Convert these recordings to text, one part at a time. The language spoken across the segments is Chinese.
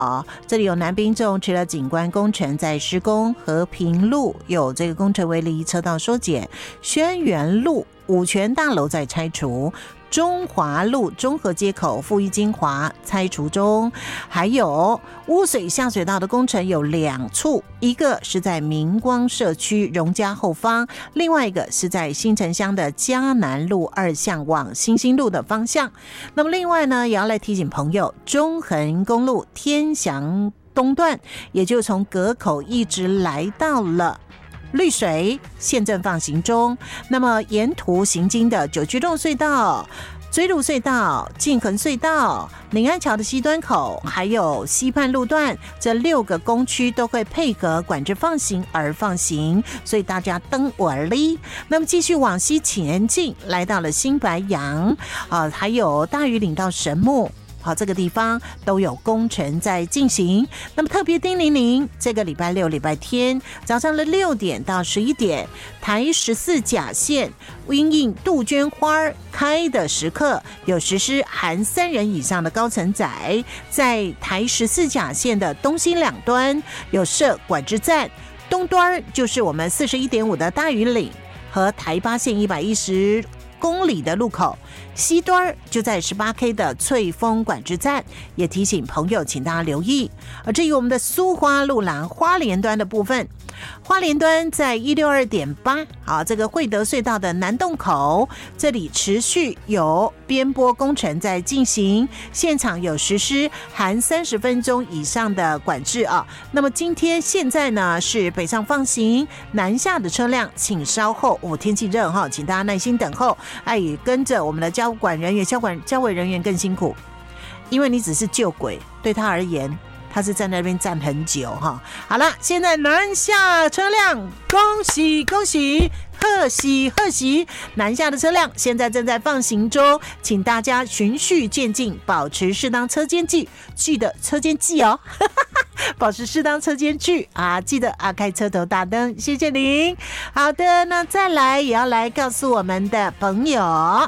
这里有南滨重池的景观工程在施工，和平路有这个工程围篱车道缩减，轩辕路五权大楼在拆除，中华路中和街口富裕精华拆除中，还有污水下水道的工程有2处，一个是在明光社区荣家后方，另外一个是在新城乡的嘉南路2巷往新兴路的方向。那么另外呢，也要来提醒朋友，中横公路天祥东段，也就从隔口一直来到了绿水，现正放行中。那么沿途行经的九曲洞隧道、追鹿隧道、静恒隧道、宁安桥的西端口，还有西畔路段，这6个工区都会配合管制放行而放行，所以大家登我哩。那么继续往西前进，来到了新白杨还有大屿岭到神木。这个地方都有工程在进行。那么特别叮咛您，这个礼拜六、礼拜天早上的6点到11点，台14甲线因应杜鹃花开的时刻，有实施含3人以上的高层载，在台14甲线的东西两端有设管制站，东端就是我们41.5的大屿岭和台8线110公里的路口，西端就在18K 的翠峰管制站，也提醒朋友请大家留意。而至于我们的苏花路廊花莲端的部分，花莲端在162.8这个惠德隧道的南洞口，这里持续有边坡工程在进行，现场有实施含30分钟以上的管制那么今天现在呢是北上放行，南下的车辆请稍后，天气热请大家耐心等候。也跟着我们的交管人员、交委人员更辛苦，因为你只是救轨，对他而言他是在那边站很久好了，现在南下车辆，恭喜恭喜，贺喜贺喜！南下的车辆现在正在放行中，请大家循序渐进，保持适当车间距，记得车间距保持适当车间距记得开车头大灯，谢谢您。好的，那再来也要来告诉我们的朋友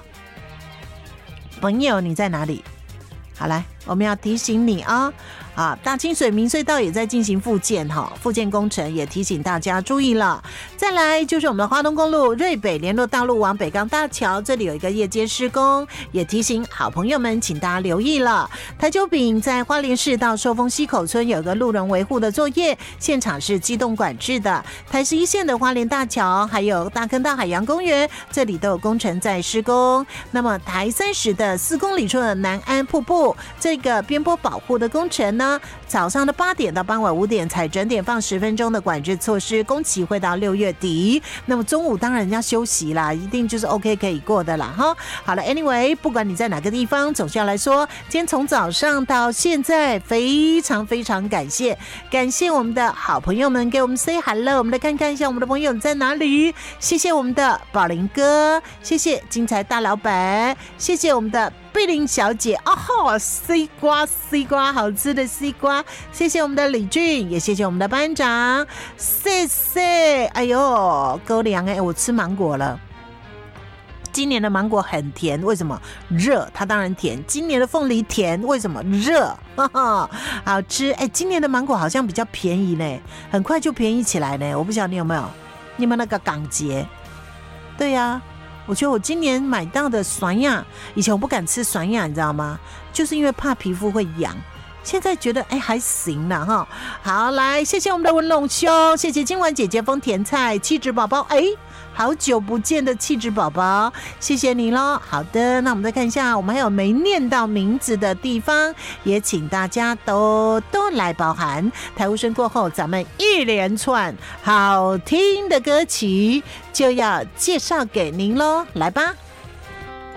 你在哪里？好，来我们要提醒你大清水明隧道也在进行复建工程，也提醒大家注意了。再来就是我们的花东公路瑞北联络道路往北港大桥，这里有一个夜间施工，也提醒好朋友们请大家留意了。台九丙在花莲市到寿丰溪口村有个路人维护的作业，现场是机动管制的。台11线的花莲大桥还有大坑道海洋公园，这里都有工程在施工。那么台30的4公里处的南安瀑布，这个边坡保护的工程呢，早上的8点到傍晚5点才整点放10分钟的管制措施，工期会到6月底。那么中午当然人家休息啦，一定就是 OK 可以过的啦好了 ，anyway， 不管你在哪个地方，总是要来说，今天从早上到现在，非常非常感谢我们的好朋友们给我们 say hello。我们来看看一下我们的朋友在哪里。谢谢我们的宝林哥，谢谢精彩大老板，谢谢我们的贝琳小姐西瓜好吃的西瓜，谢谢我们的李俊，也谢谢我们的班长，谢谢。哎呦够凉我吃芒果了。今年的芒果很甜，为什么？热，它当然甜。今年的凤梨甜，为什么？热，好吃。今年的芒果好像比较便宜呢，很快就便宜起来呢。我不晓得你有没有那个港节？对呀，我觉得我今年买到的酸亚，以前我不敢吃酸亚，你知道吗？就是因为怕皮肤会痒。现在觉得还行啦好，来谢谢我们的文龙兄，谢谢今晚姐姐丰甜菜气质宝宝，好久不见的气质宝宝，谢谢你咯。好的，那我们再看一下，我们还有没念到名字的地方，也请大家都来包涵。台呼声过后，咱们一连串好听的歌曲就要介绍给您咯，来吧。